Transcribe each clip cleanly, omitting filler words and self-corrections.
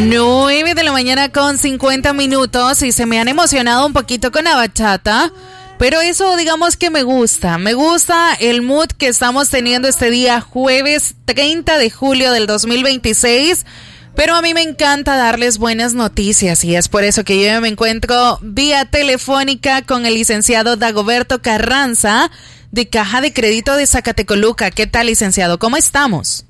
9 de la mañana con 50 minutos y se me han emocionado un poquito con la bachata, pero eso digamos que me gusta el mood que estamos teniendo este día jueves 30 de julio del 2026, pero a mí me encanta darles buenas noticias y es por eso que yo me encuentro vía telefónica con el licenciado Dagoberto Carranza de Caja de Crédito de Zacatecoluca. ¿Qué tal, licenciado? ¿Cómo estamos?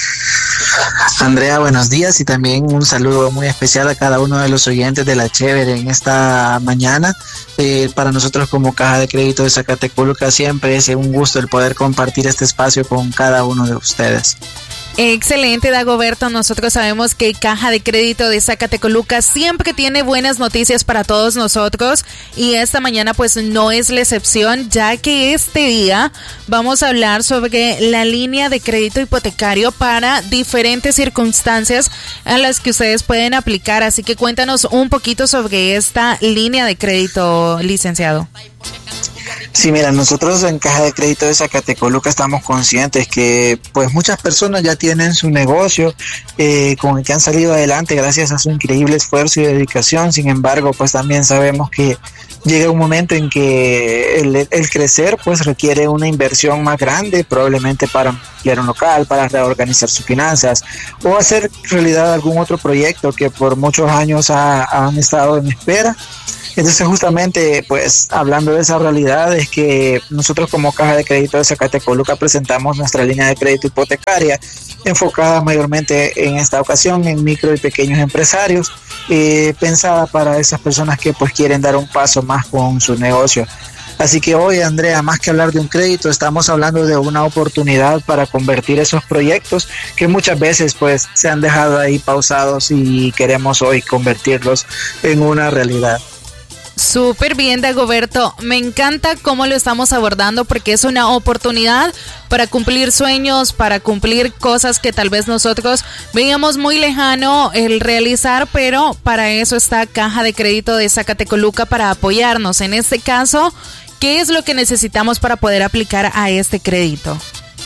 Andrea, buenos días y también un saludo muy especial a cada uno de los oyentes de La Chévere en esta mañana. Para nosotros como Caja de Crédito de Zacatecoluca siempre es un gusto el poder compartir este espacio con cada uno de ustedes. Excelente, Dagoberto. Nosotros sabemos que Caja de Crédito de Zacatecoluca siempre tiene buenas noticias para todos nosotros y esta mañana pues no es la excepción, ya que este día vamos a hablar sobre la línea de crédito hipotecario para diferentes circunstancias a las que ustedes pueden aplicar. Así que cuéntanos un poquito sobre esta línea de crédito, licenciado. Sí, mira, nosotros en Caja de Crédito de Zacatecoluca estamos conscientes que pues muchas personas ya tienen su negocio con el que han salido adelante gracias a su increíble esfuerzo y dedicación. Sin embargo, pues también sabemos que llega un momento en que el crecer pues requiere una inversión más grande, probablemente para ampliar un local, para reorganizar sus finanzas o hacer realidad algún otro proyecto que por muchos años han estado en espera. Entonces justamente pues hablando de esa realidad es que nosotros como Caja de Crédito de Zacatecoluca presentamos nuestra línea de crédito hipotecaria enfocada mayormente en esta ocasión en micro y pequeños empresarios, pensada para esas personas que pues quieren dar un paso más con su negocio. Así que hoy, Andrea, más que hablar de un crédito, estamos hablando de una oportunidad para convertir esos proyectos que muchas veces pues se han dejado ahí pausados y queremos hoy convertirlos en una realidad. Súper bien, Dagoberto. Me encanta cómo lo estamos abordando porque es una oportunidad para cumplir sueños, para cumplir cosas que tal vez nosotros veíamos muy lejano el realizar, pero para eso está Caja de Crédito de Zacatecoluca para apoyarnos. En este caso, ¿qué es lo que necesitamos para poder aplicar a este crédito?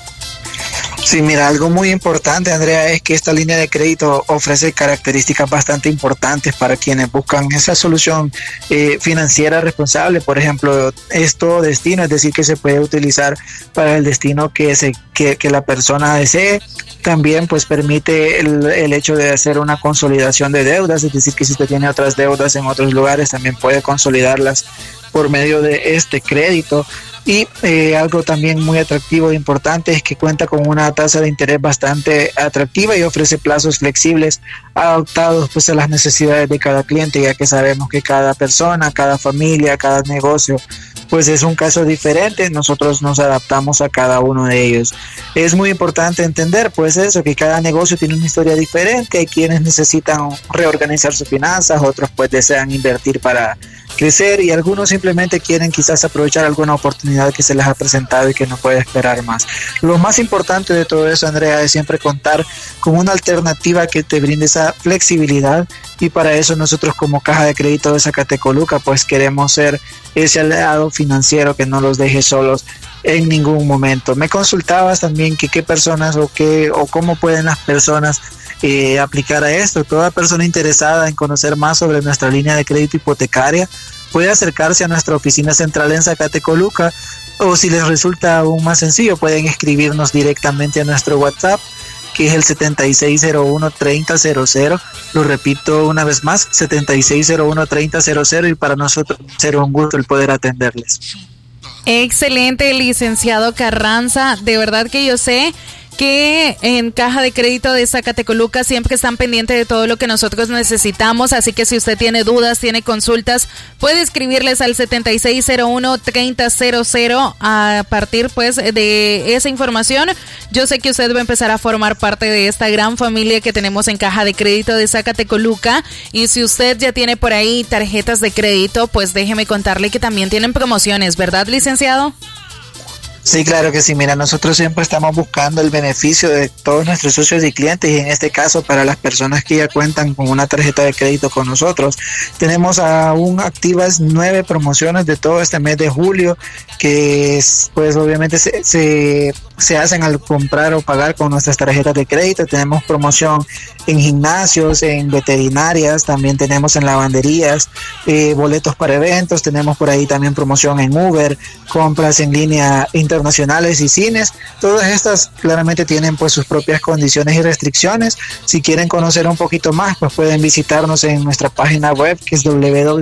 Sí, mira, algo muy importante, Andrea, es que esta línea de crédito ofrece características bastante importantes para quienes buscan esa solución financiera responsable. Por ejemplo, es todo destino, es decir, que se puede utilizar para el destino que la persona desee. También pues permite el hecho de hacer una consolidación de deudas, es decir, que si usted tiene otras deudas en otros lugares, también puede consolidarlas por medio de este crédito. Y algo también muy atractivo e importante es que cuenta con una tasa de interés bastante atractiva y ofrece plazos flexibles adaptados pues a las necesidades de cada cliente, ya que sabemos que cada persona, cada familia, cada negocio pues es un caso diferente. Nosotros nos adaptamos a cada uno de ellos. Es muy importante entender pues eso, que cada negocio tiene una historia diferente. Hay quienes necesitan reorganizar sus finanzas, otros pues desean invertir para crecer y algunos simplemente quieren quizás aprovechar alguna oportunidad que se les ha presentado y que no puede esperar más. Lo más importante de todo eso, Andrea, es siempre contar con una alternativa que te brinde esa flexibilidad y para eso nosotros como Caja de Crédito de Zacatecoluca pues queremos ser ese aliado financiero que no los deje solos en ningún momento. Me consultabas también que qué personas o cómo pueden las personas aplicar a esto. Toda persona interesada en conocer más sobre nuestra línea de crédito hipotecaria puede acercarse a nuestra oficina central en Zacatecoluca o si les resulta aún más sencillo pueden escribirnos directamente a nuestro WhatsApp, que es el 7601-3000. Lo repito una vez más, 7601-3000 y para nosotros será un gusto el poder atenderles. Excelente, licenciado Carranza. De verdad que yo sé que en Caja de Crédito de Zacatecoluca siempre están pendientes de todo lo que nosotros necesitamos, así que si usted tiene dudas, tiene consultas, puede escribirles al 7601-3000. A partir pues de esa información, yo sé que usted va a empezar a formar parte de esta gran familia que tenemos en Caja de Crédito de Zacatecoluca, y si usted ya tiene por ahí tarjetas de crédito, pues déjeme contarle que también tienen promociones, ¿verdad, licenciado? Sí, claro que sí. Mira, nosotros siempre estamos buscando el beneficio de todos nuestros socios y clientes, y en este caso para las personas que ya cuentan con una tarjeta de crédito con nosotros, tenemos aún activas 9 promociones de todo este mes de julio, que pues obviamente se hacen al comprar o pagar con nuestras tarjetas de crédito. Tenemos promoción en gimnasios, en veterinarias, también tenemos en lavanderías, boletos para eventos, tenemos por ahí también promoción en Uber, compras en línea internacionales y cines. Todas estas claramente tienen pues sus propias condiciones y restricciones. Si quieren conocer un poquito más, pues pueden visitarnos en nuestra página web, que es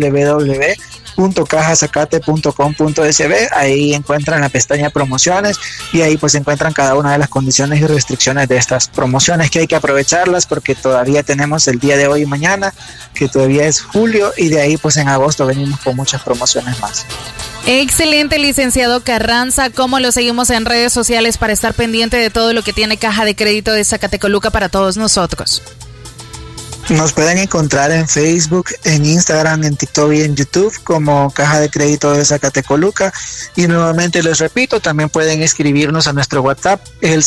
www.cajazacate.com.sb. Ahí encuentran la pestaña promociones y ahí pues encuentran cada una de las condiciones y restricciones de estas promociones, que hay que aprovecharlas porque todavía tenemos el día de hoy y mañana, que todavía es julio, y de ahí pues en agosto venimos con muchas promociones más. Excelente, licenciado Carranza. ¿Cómo lo seguimos en redes sociales para estar pendiente de todo lo que tiene Caja de Crédito de Zacatecoluca para todos nosotros? Nos pueden encontrar en Facebook, en Instagram, en TikTok y en YouTube como Caja de Crédito de Zacatecoluca. Y nuevamente les repito, también pueden escribirnos a nuestro WhatsApp, el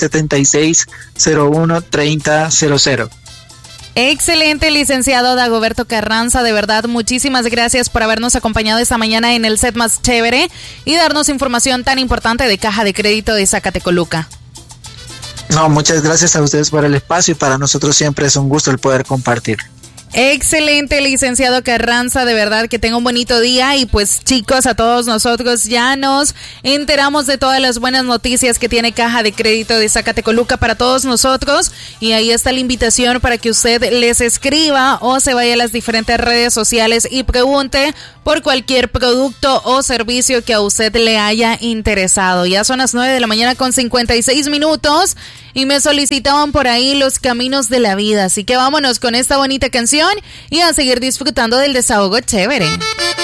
7601-3000. Excelente, licenciado Dagoberto Carranza, de verdad, muchísimas gracias por habernos acompañado esta mañana en el set más chévere y darnos información tan importante de Caja de Crédito de Zacatecoluca. No, muchas gracias a ustedes por el espacio, y para nosotros siempre es un gusto el poder compartir. Excelente, licenciado Carranza, de verdad que tenga un bonito día. Y pues chicos, a todos nosotros ya nos enteramos de todas las buenas noticias que tiene Caja de Crédito de Zacatecoluca para todos nosotros, y ahí está la invitación para que usted les escriba o se vaya a las diferentes redes sociales y pregunte por cualquier producto o servicio que a usted le haya interesado. Ya son las 9 de la mañana con 56 minutos y me solicitaban por ahí Los Caminos de la Vida, así que vámonos con esta bonita canción y a seguir disfrutando del desahogo chévere.